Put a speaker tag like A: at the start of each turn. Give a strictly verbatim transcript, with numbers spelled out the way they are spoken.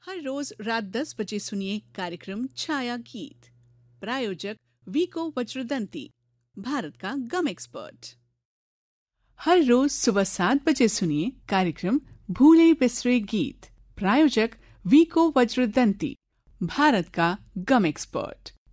A: हर रोज रात दस बजे सुनिए कार्यक्रम छाया गीत। प्रायोजक वीको वज्रदंती, भारत का गम एक्सपर्ट। हर रोज सुबह सात बजे सुनिए कार्यक्रम भूले बिसरे गीत। प्रायोजक वीको वज्रदंती, भारत का गम एक्सपर्ट।